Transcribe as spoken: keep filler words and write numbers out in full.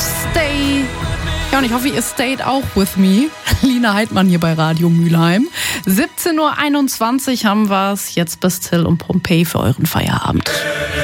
Stay. Ja, und ich hoffe, ihr stayed auch with me. Lina Heidmann hier bei Radio Mülheim. siebzehn Uhr einundzwanzig haben wir es. Jetzt bis Till und Pompeii für euren Feierabend.